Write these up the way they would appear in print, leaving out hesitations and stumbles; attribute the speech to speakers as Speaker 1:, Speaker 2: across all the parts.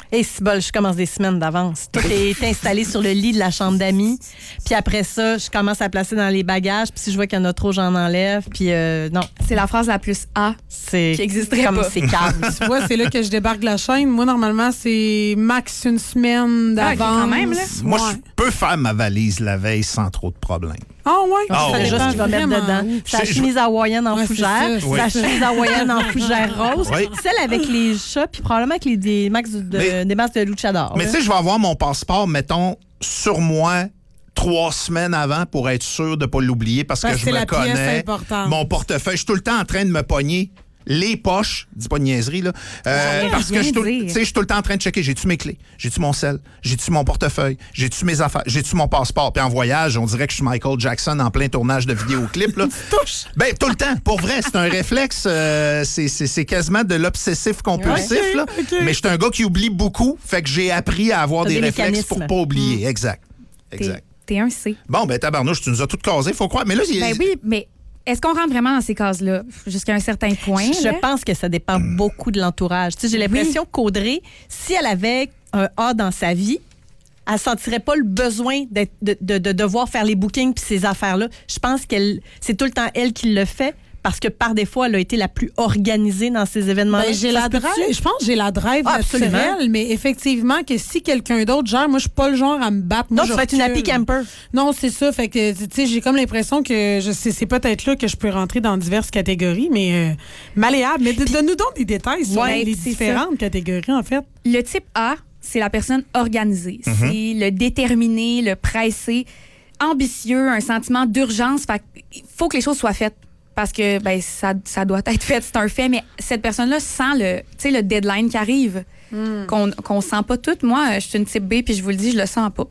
Speaker 1: Et si bol, je commence des semaines d'avance. Tout est installé sur le lit de la chambre d'amis. Puis après ça, je commence à placer dans les bagages. Puis si je vois qu'il y en a trop, j'en enlève. Puis non.
Speaker 2: C'est la phrase la plus A qui existerait
Speaker 1: comme
Speaker 2: pas.
Speaker 1: C'est calme.
Speaker 3: Tu vois, c'est là que je débarque de la chaîne. Moi, normalement, c'est max une semaine d'avance.
Speaker 2: quand même, là.
Speaker 4: Moi, je peux faire ma valise la veille sans trop de problèmes.
Speaker 3: Ah ouais?
Speaker 4: Ah,
Speaker 1: Ça
Speaker 4: ouais.
Speaker 1: juste ce qu'il va mettre dedans. Sa chemise hawaïenne en fougère. Sa chemise hawaïenne en fougère rose.
Speaker 4: Oui.
Speaker 1: Celle avec les chats, puis probablement avec des masques de luchador.
Speaker 4: Mais tu sais, je vais avoir mon passeport, mettons, sur moi 3 semaines avant pour être sûr de ne pas l'oublier parce que je
Speaker 3: c'est
Speaker 4: me
Speaker 3: la pièce
Speaker 4: connais.
Speaker 3: importante.
Speaker 4: Mon portefeuille, je suis tout le temps en train de me pogner les poches, dis pas de niaiserie, là, parce que je suis tout le temps en train de checker, j'ai-tu mes clés, j'ai-tu mon sel, j'ai-tu mon portefeuille, j'ai-tu mes affaires, j'ai-tu mon passeport. Puis en voyage, on dirait que je suis Michael Jackson en plein tournage de vidéoclip. Là. Ben, tout le temps, pour vrai, c'est un réflexe, c'est quasiment de l'obsessif compulsif, là. Mais je suis un gars qui oublie beaucoup, fait que j'ai appris à avoir des réflexes pour pas oublier. Exact.
Speaker 2: T'es un C.
Speaker 4: Bon, ben tabarnouche, tu nous as tout casé, faut croire. Mais là,
Speaker 2: Ben oui, mais est-ce qu'on rentre vraiment dans ces cases-là jusqu'à un certain point?
Speaker 1: Je pense que ça dépend beaucoup de l'entourage. Tu sais, j'ai l'impression qu'Audrey, si elle avait un A dans sa vie, elle ne sentirait pas le besoin de devoir faire les bookings puis ces affaires-là. Je pense que c'est tout le temps elle qui le fait parce que par défaut, elle a été la plus organisée dans ces événements-là.
Speaker 3: Je pense que j'ai la drive naturelle, mais effectivement, que si quelqu'un d'autre gère, moi, je suis pas le genre à me battre. Moi,
Speaker 1: non, tu vas être une happy camper.
Speaker 3: Non, c'est ça. Fait que, tu sais, j'ai comme l'impression que c'est peut-être là que je peux rentrer dans diverses catégories, mais malléable. Mais donne-nous donc des détails sur les différentes catégories, en fait.
Speaker 2: Le type A, c'est la personne organisée. C'est le déterminé, le pressé, ambitieux, un sentiment d'urgence. Fait qu'il faut que les choses soient faites. Parce que ça doit être fait, c'est un fait, mais cette personne-là sent le deadline qui arrive, qu'on sent pas toutes. Moi, je suis une type B, puis je vous le dis, je le sens pas.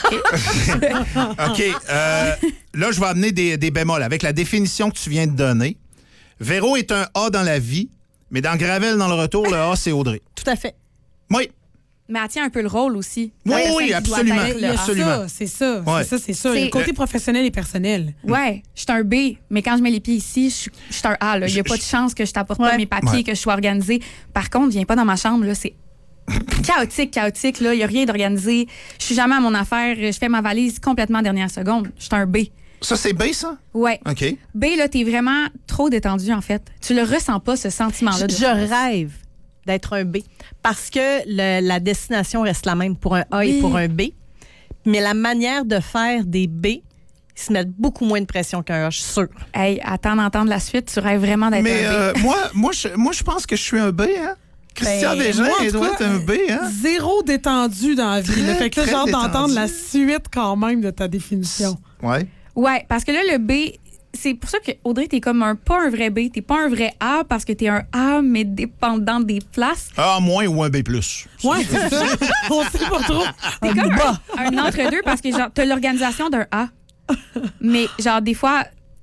Speaker 4: OK. Là, je vais amener des bémols. Avec la définition que tu viens de donner, Véro est un A dans la vie, mais dans Gravel, dans le retour, le A, c'est Audrey.
Speaker 1: Tout à fait.
Speaker 4: Oui.
Speaker 2: Mais elle tient un peu le rôle aussi.
Speaker 4: Oui, absolument.
Speaker 3: Absolument. C'est ça.
Speaker 4: Ouais.
Speaker 3: C'est ça. Le côté professionnel et personnel.
Speaker 2: Ouais, je suis un B, mais quand je mets les pieds ici, je suis un A. Il n'y a pas de chance que je t'apporte pas mes papiers, que je sois organisée. Par contre, viens pas dans ma chambre, là, c'est chaotique. Il n'y a rien d'organisé. Je suis jamais à mon affaire. Je fais ma valise complètement dernière seconde. Je suis un B.
Speaker 4: Ça, c'est B, ça?
Speaker 2: Ouais.
Speaker 4: OK.
Speaker 2: B, là, t'es vraiment trop détendu, en fait. Tu le ressens pas, ce sentiment-là.
Speaker 1: Je rêve d'être un B. Parce que la destination reste la même pour un A et pour un B. Mais la manière de faire des B, ils se mettent beaucoup moins de pression qu'un A, je suis sûre.
Speaker 2: Hey, attends d'entendre la suite, tu rêves vraiment d'être un B.
Speaker 4: moi, je pense que je suis un B, hein? Christian Desjardins, il doit être un B, hein?
Speaker 3: Zéro détendu dans la vie. Fait que là, j'ai hâte d'entendre la suite quand même de ta définition.
Speaker 4: Ouais.
Speaker 2: Ouais, parce que là, le B, c'est pour ça que Audrey, t'es comme pas un vrai B, t'es pas un vrai A parce que t'es un A, mais dépendant des places.
Speaker 4: A- ou un B+.
Speaker 3: Ouais, c'est ça. On sait pas trop.
Speaker 2: T'es comme un entre-deux parce que genre t'as l'organisation d'un A. Mais genre des fois,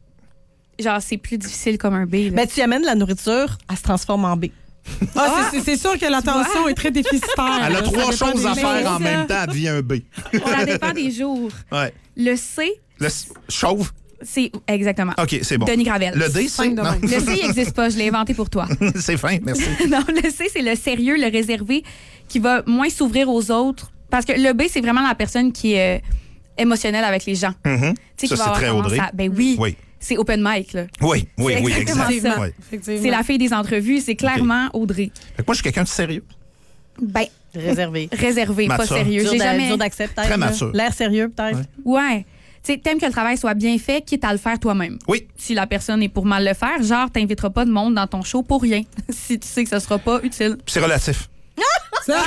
Speaker 2: genre c'est plus difficile comme un B. Là.
Speaker 1: Mais tu amènes la nourriture, elle se transforme en B.
Speaker 3: C'est sûr que l'attention est très déficitaire.
Speaker 4: Elle a 3 choses à faire en
Speaker 2: ça.
Speaker 4: même temps, elle devient un B.
Speaker 2: Ça dépend des jours.
Speaker 4: Ouais.
Speaker 2: Le C,
Speaker 4: Chauve?
Speaker 2: c'est exactement.
Speaker 4: OK, c'est bon.
Speaker 2: Denis Gravel.
Speaker 4: Le D, c'est...
Speaker 3: de
Speaker 4: Non.
Speaker 3: même.
Speaker 2: Le C, il n'existe pas, je l'ai inventé pour toi.
Speaker 4: C'est fin, merci.
Speaker 2: Non, le C, c'est le sérieux, le réservé, qui va moins s'ouvrir aux autres. Parce que le B, c'est vraiment la personne qui est émotionnelle avec les gens.
Speaker 4: Mhm.
Speaker 2: Tu sais,
Speaker 4: Ça,
Speaker 2: qui va
Speaker 4: c'est
Speaker 2: avoir
Speaker 4: très
Speaker 2: tendance
Speaker 4: Audrey.
Speaker 2: Ben oui.
Speaker 4: Oui.
Speaker 2: C'est open mic, là.
Speaker 4: Oui,
Speaker 2: C'est exactement
Speaker 4: exact.
Speaker 2: ça.
Speaker 4: Ouais.
Speaker 2: C'est la fille des entrevues, c'est clairement Audrey.
Speaker 4: Fait que moi, je suis quelqu'un de sérieux.
Speaker 2: Ben,
Speaker 1: Réservé.
Speaker 2: réservé, pas
Speaker 4: Mature.
Speaker 2: sérieux. J'ai jamais...
Speaker 1: Dur d'accès, peut-être.
Speaker 4: Très
Speaker 1: là.
Speaker 4: mature.
Speaker 1: L'air sérieux, peut-être.
Speaker 2: Ouais. Tu sais, t'aimes que le travail soit bien fait, quitte à le faire toi-même.
Speaker 4: Oui.
Speaker 2: Si la personne est pour mal le faire, genre, t'inviteras pas de monde dans ton show pour rien. Si tu sais que ce sera pas utile.
Speaker 4: C'est relatif.
Speaker 3: Ça,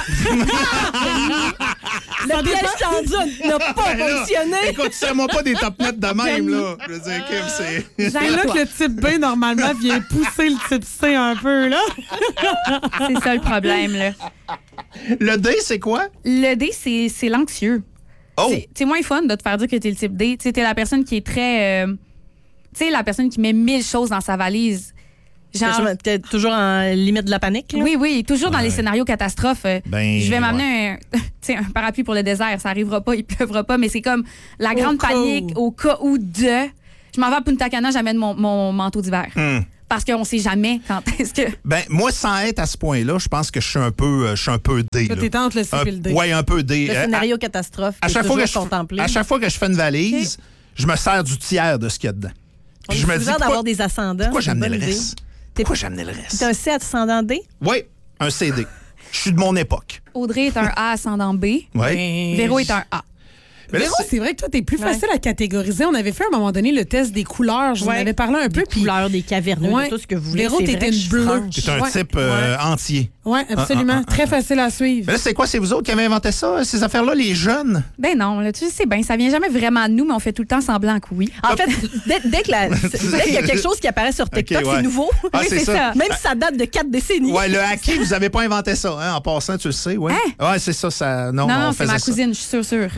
Speaker 1: Le piège tendu n'a pas fonctionné.
Speaker 4: Écoute, serre-moi pas des top nets de même, là. Je veux dire, Kim, c'est...
Speaker 3: c'est là que le type B, normalement, vient pousser le type C un peu, là.
Speaker 2: C'est ça le problème, là.
Speaker 4: Le D, c'est quoi?
Speaker 2: Le D, c'est l'anxieux.
Speaker 4: Oh!
Speaker 2: C'est moins fun de te faire dire que t'es le type D. Tu sais, t'es la personne qui est très... tu sais, la personne qui met 1000 choses dans sa valise. Genre...
Speaker 1: Peut-être toujours en limite de la panique. Là.
Speaker 2: Oui, toujours dans les scénarios catastrophes. Je vais m'amener un parapluie pour le désert. Ça arrivera pas, il pleuvra pas, mais c'est comme la grande panique au cas où de... Je m'en vais à Punta Cana, j'amène mon manteau d'hiver. Parce qu'on sait jamais quand est-ce que...
Speaker 4: Ben, moi, sans être à ce point-là, je pense que je suis un peu D.
Speaker 3: Toi, t'es entre le C et le D.
Speaker 4: Oui, un peu D.
Speaker 1: Le scénario catastrophe.
Speaker 4: À chaque fois que je fais une valise, je me sers du tiers de ce qu'il y a dedans.
Speaker 1: Puis je me dis, d'avoir des ascendants.
Speaker 4: Pourquoi j'amenais le reste? Pourquoi j'amenais le reste?
Speaker 1: T'es un C ascendant D?
Speaker 4: Oui, un CD. Je suis de mon époque.
Speaker 2: Audrey est un A ascendant B.
Speaker 4: Oui.
Speaker 2: Véro est un A.
Speaker 3: Véro, c'est vrai que toi, t'es plus facile à catégoriser. On avait fait à un moment donné le test des couleurs. Je vous en avais parlé un peu.
Speaker 1: Des couleurs, des caverneux, de tout ce que vous voulez.
Speaker 3: Véro, t'étais une bleue.
Speaker 4: C'est un type entier.
Speaker 3: Oui, absolument. Très facile à suivre.
Speaker 4: Mais là, c'est quoi? C'est vous autres qui avez inventé ça, ces affaires-là, les jeunes?
Speaker 2: Ben non, là, tu sais bien, ça vient jamais vraiment de nous, mais on fait tout le temps semblant que oui.
Speaker 1: En fait, dès qu'il y a quelque chose qui apparaît sur TikTok, c'est nouveau.
Speaker 4: Ah, c'est ça.
Speaker 1: Même si ça date de 4 décennies.
Speaker 4: Ouais, le hacky, vous n'avez pas inventé ça, hein, en passant, tu le sais, oui.
Speaker 2: Hein?
Speaker 4: Ouais, c'est ça. Non,
Speaker 2: non, c'est ma cousine, je suis sûre.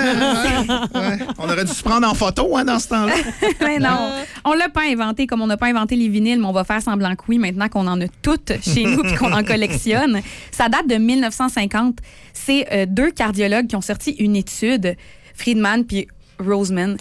Speaker 4: Ouais. On aurait dû se prendre en photo, hein, dans ce temps-là.
Speaker 2: Mais non, on l'a pas inventé, comme on n'a pas inventé les vinyles, mais on va faire semblant que oui, maintenant qu'on en a toutes chez nous et qu'on en collectionne. Ça date de 1950. C'est 2 cardiologues qui ont sorti une étude, Friedman puis Roseman,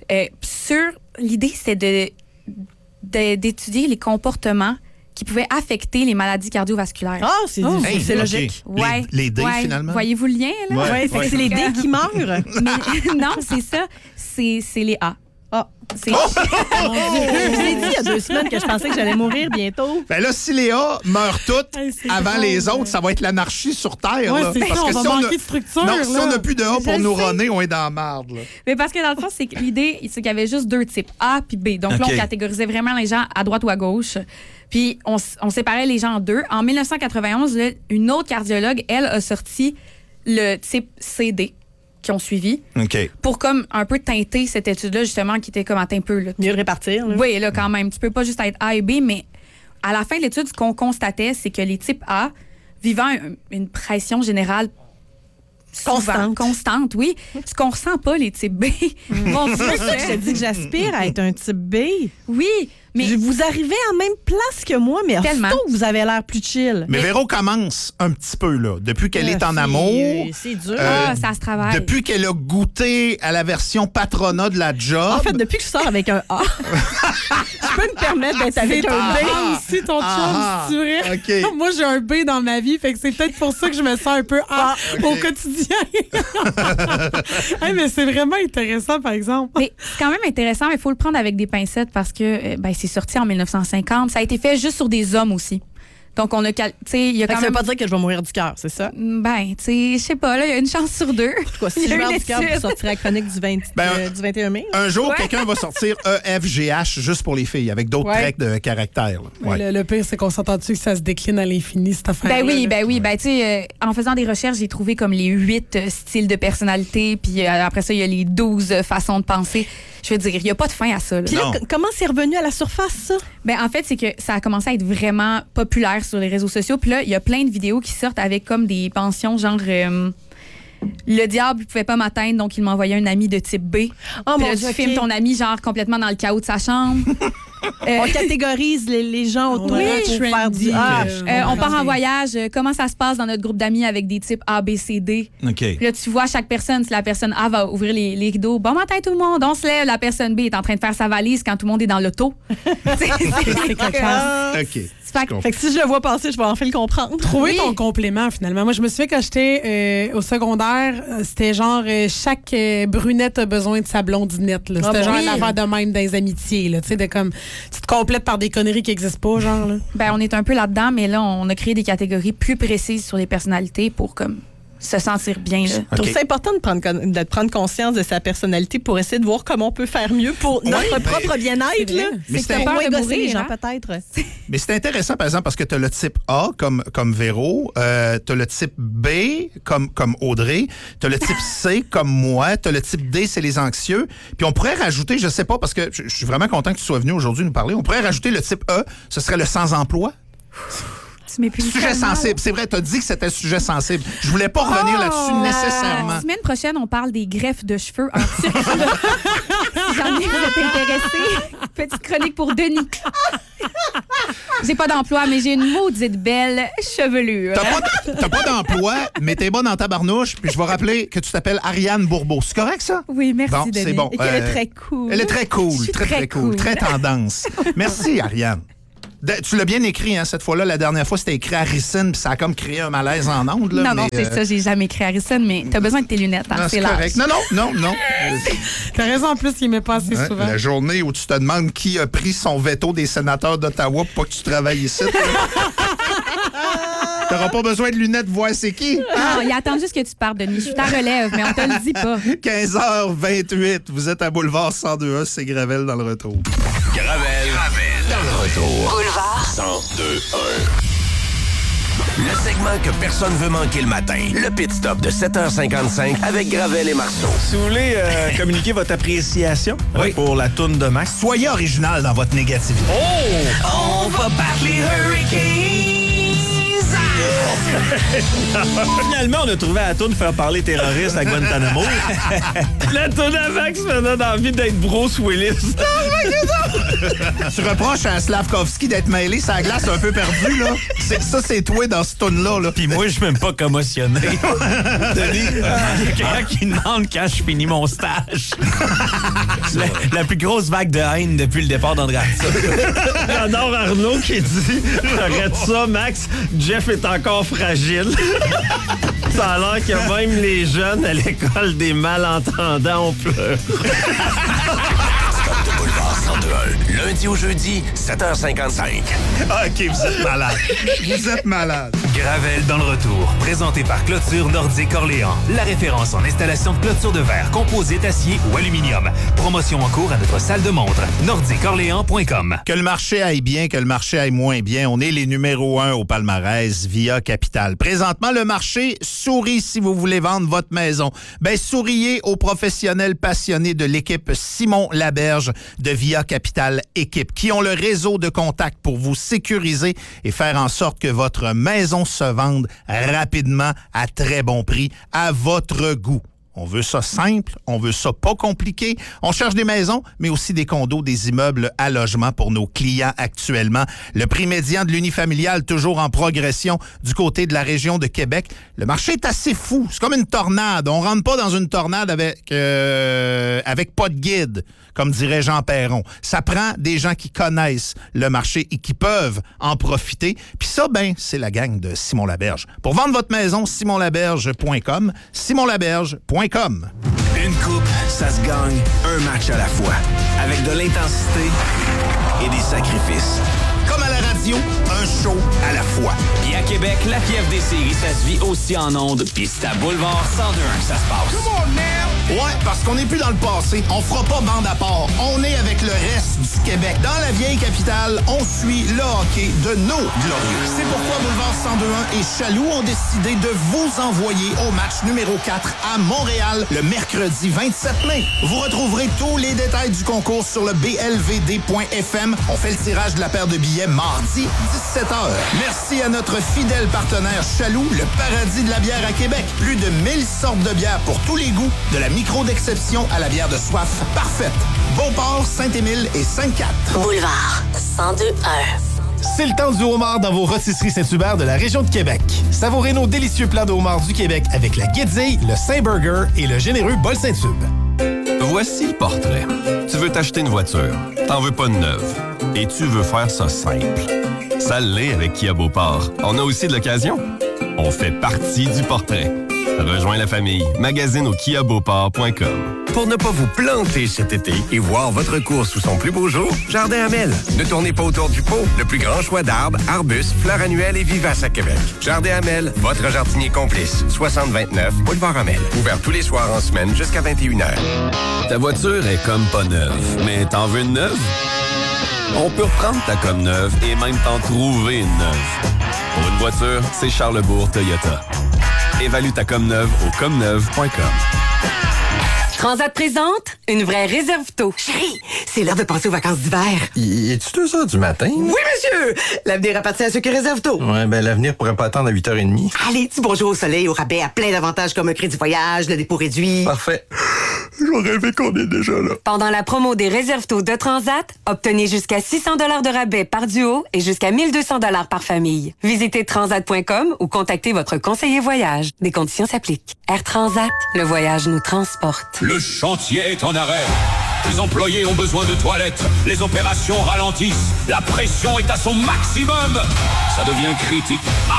Speaker 2: sur l'idée, c'est d'étudier les comportements qui pouvaient affecter les maladies cardiovasculaires.
Speaker 1: Ah, c'est logique.
Speaker 4: Okay. Les dés, finalement.
Speaker 2: Voyez-vous le lien, là?
Speaker 1: Ouais, c'est les dés qui meurent.
Speaker 2: Mais non, c'est ça. C'est les A.
Speaker 1: Ah. Je vous ai dit il y a 2 semaines que je pensais que j'allais mourir bientôt.
Speaker 4: Ben là, si les A meurent toutes avant les autres, ça va être l'anarchie sur Terre.
Speaker 3: Ouais,
Speaker 4: là.
Speaker 3: c'est
Speaker 4: parce
Speaker 3: ça,
Speaker 4: que
Speaker 3: on
Speaker 4: si
Speaker 3: va
Speaker 4: on
Speaker 3: manquer de structure.
Speaker 4: Non, si on n'a plus de A pour nous
Speaker 1: sais.
Speaker 4: runner, on est dans la marde. Là.
Speaker 2: Mais parce que dans le fond, c'est que l'idée, c'est qu'il y avait juste 2 types, A puis B. Donc là, on catégorisait vraiment les gens à droite ou à gauche. Puis on séparait les gens en 2. En 1991, là, une autre cardiologue, elle, a sorti le type CD qui ont suivi pour comme un peu teinter cette étude-là, justement, qui était comme un peu... Là,
Speaker 1: mieux de répartir. Là.
Speaker 2: Oui, là, quand même. Tu peux pas juste être A et B, mais à la fin de l'étude, ce qu'on constatait, c'est que les types A, vivant une pression générale constante, oui. Ce qu'on ressent pas, les types B. Mon Dieu,
Speaker 1: je te dis que j'aspire à être un type B.
Speaker 2: Oui, mais...
Speaker 1: Vous arrivez à la même place que moi, mais
Speaker 2: tellement.
Speaker 1: vous avez l'air plus chill.
Speaker 4: Mais Véro commence un petit peu, là. Depuis qu'elle est en amour.
Speaker 1: C'est dur.
Speaker 2: Ça se travaille.
Speaker 4: Depuis qu'elle a goûté à la version patronat de la job.
Speaker 1: En fait, depuis que je sors avec un A, je peux me permettre d'être avec un B.
Speaker 3: aussi, ton chum, c'est vrai.
Speaker 4: Okay.
Speaker 3: Moi, j'ai un B dans ma vie, fait que c'est peut-être pour ça que je me sens un peu A au quotidien. Hey, mais c'est vraiment intéressant, par exemple.
Speaker 2: Mais c'est quand même intéressant, mais il faut le prendre avec des pincettes parce que c'est sorti en 1950. Ça a été fait juste sur des hommes aussi. Donc, on a... Tu sais, il y a quand même...
Speaker 1: Ça veut pas dire que je vais mourir du cœur, c'est ça?
Speaker 2: Ben, tu sais, je sais pas, là, il y a une chance sur 2.
Speaker 1: Quoi, si je meurs du cœur, vous sortirez la chronique du 21 mai?
Speaker 4: Un jour, quelqu'un va sortir EFGH juste pour les filles, avec d'autres traits de caractère. Ouais.
Speaker 3: Le pire, c'est qu'on s'entend dessus que ça se décline à l'infini, cette affaire.
Speaker 2: Ben oui. Ben, tu sais, en faisant des recherches, j'ai trouvé comme les 8 styles de personnalité, puis après ça, il y a les 12 façons de penser. Je veux dire, il n'y a pas de fin à ça.
Speaker 1: Puis là, comment c'est revenu à la surface, ça?
Speaker 2: Ben, en fait, c'est que ça a commencé à être vraiment populaire sur les réseaux sociaux. Puis là, il y a plein de vidéos qui sortent avec comme des pensions, genre... le diable ne pouvait pas m'atteindre, donc il m'envoyait un ami de type B.
Speaker 1: Oh
Speaker 2: puis
Speaker 1: mon
Speaker 2: là,
Speaker 1: Dieu,
Speaker 2: tu filmes ton ami, genre, complètement dans le chaos de sa chambre.
Speaker 1: On catégorise les gens autour pour faire du
Speaker 2: on part en voyage. Comment ça se passe dans notre groupe d'amis avec des types A, B, C, D?
Speaker 4: Puis
Speaker 2: là, tu vois chaque personne. Si la personne A va ouvrir les rideaux, bon matin tout le monde, on se lève. La personne B est en train de faire sa valise quand tout le monde est dans l'auto. C'est quelque chose.
Speaker 1: Fait que si je le vois passer, je vais enfin le comprendre.
Speaker 3: Trouver ton complément, finalement. Moi, je me souviens quand j'étais au secondaire, c'était genre chaque brunette a besoin de sa blondinette. Là. C'était genre l'affaire de même dans les amitiés. Là, de comme, tu te complètes par des conneries qui n'existent pas, genre. Là.
Speaker 2: Ben, on est un peu là-dedans, mais là, on a créé des catégories plus précises sur les personnalités pour comme se sentir bien. Là.
Speaker 1: Je trouve ça important de prendre conscience de sa personnalité pour essayer de voir comment on peut faire mieux pour notre propre bien-être. Là.
Speaker 4: Mais
Speaker 1: c'est
Speaker 2: peur
Speaker 1: moins
Speaker 2: de
Speaker 1: gosser
Speaker 2: mourir,
Speaker 1: les gens,
Speaker 2: hein?
Speaker 1: peut-être.
Speaker 4: Mais c'est intéressant, par exemple, parce que tu as le type A comme Véro, tu as le type B comme Audrey, tu as le type C comme moi, tu as le type D, c'est les anxieux. Puis on pourrait rajouter, je sais pas, parce que je suis vraiment content que tu sois venu aujourd'hui nous parler, on pourrait rajouter le type E, ce serait le sans-emploi. Sujet sensible. C'est vrai, tu as dit que c'était sujet sensible. Je voulais pas revenir là-dessus nécessairement.
Speaker 2: La semaine prochaine, on parle des greffes de cheveux en Turquie. Si jamais vous êtes intéressés, petite chronique pour Denis. J'ai pas d'emploi, mais j'ai une maudite belle chevelure.
Speaker 4: T'as pas d'emploi, mais t'es bonne dans ta barnouche, puis je vais rappeler que tu t'appelles Ariane Bourbeau. C'est correct, ça?
Speaker 2: Oui, merci,
Speaker 4: bon,
Speaker 2: Denis.
Speaker 4: C'est bon.
Speaker 1: Et qu'elle est très cool.
Speaker 4: Elle est très cool, très cool, très tendance. Merci, Ariane. Tu l'as bien écrit, hein, cette fois-là. La dernière fois, c'était écrit Harrison, puis ça a comme créé un malaise en ondes. Là,
Speaker 2: non, c'est ça. J'ai jamais écrit Harrison, mais t'as besoin de tes lunettes. Hein,
Speaker 4: c'est correct. Non.
Speaker 3: T'as raison, en plus, il m'est pas assez souvent.
Speaker 4: La journée où tu te demandes qui a pris son veto des sénateurs d'Ottawa pour pas que tu travailles ici. T'auras pas besoin de lunettes pour voir c'est qui.
Speaker 2: Non, il attend juste que tu partes, Denis. Je suis ta relève, mais on te le dit pas.
Speaker 4: 15h28, vous êtes à Boulevard 102.1, c'est Gravel dans le retour.
Speaker 5: Gravel dans le retour. Boulevard 102.1. Le segment que personne veut manquer le matin. Le Pit Stop de 7h55 avec Gravel et Marceau.
Speaker 6: Si vous voulez communiquer votre appréciation pour la toune de Max,
Speaker 4: soyez original dans votre négativité.
Speaker 5: On va battre les Hurricanes!
Speaker 6: Finalement, on a trouvé la toune faire parler terroriste à Guantanamo. La toune à Max me donne envie d'être Bruce Willis.
Speaker 4: Tu reproches à Slavkovski d'être mêlé sur la glace un peu perdu, là. C'est toi dans ce toune-là. Là.
Speaker 6: Puis moi, je suis même pas commotionné. Denis, quelqu'un qui demande quand je finis mon stage. la plus grosse vague de haine depuis le départ d'André Arthur. J'adore Arnaud qui dit « J'arrête ça, Max. Jeff est encore fragile. » Ça a l'air que même les jeunes à l'école des malentendants ont pleuré.
Speaker 5: Stop de Boulevard 102.1. Lundi au jeudi, 7h55.
Speaker 4: OK, vous êtes malade. Vous êtes malade.
Speaker 7: Gravel dans le retour. Présenté par Clôture Nordique Orléans. La référence en installation de clôture de verre, composite, acier ou aluminium. Promotion en cours à notre salle de montre. nordiqueorléans.com.
Speaker 4: Que le marché aille bien, que le marché aille moins bien, on est les numéros 1 au palmarès Via Capital. Présentement, le marché sourit si vous voulez vendre votre maison. Ben, souriez aux professionnels passionnés de l'équipe Simon Laberge de Via Capital Équipe, qui ont le réseau de contacts pour vous sécuriser et faire en sorte que votre maison se vende rapidement à très bon prix, à votre goût. On veut ça simple, on veut ça pas compliqué. On cherche des maisons, mais aussi des condos, des immeubles à logement pour nos clients actuellement. Le prix médian de l'unifamilial toujours en progression du côté de la région de Québec. Le marché est assez fou. C'est comme une tornade. On rentre pas dans une tornade avec pas de guide, comme dirait Jean Perron. Ça prend des gens qui connaissent le marché et qui peuvent en profiter. Puis ça, ben, c'est la gang de Simon Laberge. Pour vendre votre maison, simonlaberge.com, simonlaberge.com.
Speaker 7: Une coupe, ça se gagne un match à la fois. Avec de l'intensité et des sacrifices.
Speaker 4: Comme à la radio, un show à la fois.
Speaker 8: Puis à Québec, la fièvre des séries, ça se vit aussi en ondes. Puis c'est à Boulevard 102.1 que ça se passe.
Speaker 4: Come on, man! Ouais, parce qu'on n'est plus dans le passé. On fera pas bande à part. On est avec le reste du Québec. Dans la vieille capitale, on suit le hockey de nos glorieux. C'est pourquoi Boulevard 102.1 et Chaloux ont décidé de vous envoyer au match numéro 4 à Montréal le mercredi 27 mai. Vous retrouverez tous les détails du concours sur le blvd.fm. On fait le tirage de la paire de billets mardi, 17h. Merci à notre fidèle partenaire Chaloux, le paradis de la bière à Québec. Plus de 1000 sortes de bières pour tous les goûts, de la micro d'exception à la bière de soif parfaite. Beauport, Saint-Émile et Sainte-Cat.
Speaker 9: Boulevard 102.1.
Speaker 10: C'est le temps du homard dans vos rôtisseries Saint-Hubert de la région de Québec. Savourez nos délicieux plats de homard du Québec avec la guédille, le Saint-Burger et le généreux bol Saint-Tube.
Speaker 11: Voici le portrait. Tu veux t'acheter une voiture, t'en veux pas de neuve, et tu veux faire ça simple. Ça l'est avec Kia Beauport. On a aussi de l'occasion. On fait partie du portrait. Rejoins la famille. Magasine au kiabeauport.com.
Speaker 5: Pour ne pas vous planter cet été et voir votre course sous son plus beau jour, Jardin Hamel. Ne tournez pas autour du pot. Le plus grand choix d'arbres, arbustes, fleurs annuelles et vivaces à Québec. Jardin Hamel, votre jardinier complice. 6029 Boulevard Hamel. Ouvert tous les soirs en semaine jusqu'à 21h.
Speaker 11: Ta voiture est comme pas neuve, mais t'en veux une neuve? On peut reprendre ta comme neuve et même t'en trouver une neuve. Pour une voiture, c'est Charlesbourg Toyota. Évalue ta comme neuve au comneuve.com.
Speaker 9: Transat présente une vraie réserve tôt. Chérie, c'est l'heure de passer aux vacances d'hiver.
Speaker 12: Es-tu 2 heures du matin?
Speaker 9: Oui, monsieur! L'avenir appartient à ceux qui réservent tôt.
Speaker 12: Ouais, ben l'avenir pourrait pas attendre à 8h30.
Speaker 9: Allez, dis bonjour au soleil, au rabais, à plein d'avantages comme un crédit voyage, le dépôt réduit.
Speaker 12: Parfait. J'aurais rêvé qu'on est déjà là.
Speaker 9: Pendant la promo des réserves tôt de Transat, obtenez jusqu'à 600 $ de rabais par duo et jusqu'à 1200 $ par famille. Visitez transat.com ou contactez votre conseiller voyage. Des conditions s'appliquent. Air Transat, le voyage nous transporte.
Speaker 13: Le chantier est en arrêt. Les employés ont besoin de toilettes. Les opérations ralentissent. La pression est à son maximum. Ça devient critique.